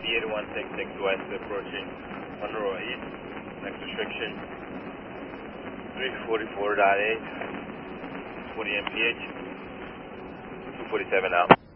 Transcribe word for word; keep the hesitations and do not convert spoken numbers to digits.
B eight one six six west approaching Monroe East. Next restriction three forty-four point eight, twenty M P H, two forty-seven out.